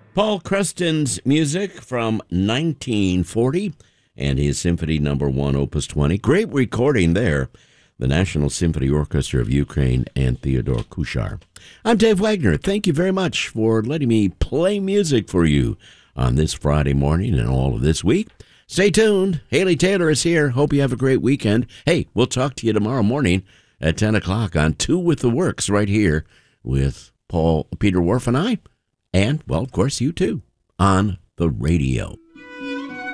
Paul Creston's music from 1940 and his Symphony Number 1, Opus 20. Great recording there. The National Symphony Orchestra of Ukraine and Theodore Kuchar. I'm Dave Wagner. Thank you very much for letting me play music for you on this Friday morning and all of this week. Stay tuned. Haley Taylor is here. Hope you have a great weekend. Hey, we'll talk to you tomorrow morning at 10 o'clock on Two with the Works right here with Peter Whorf and I. And, well, of course, you too, on the radio.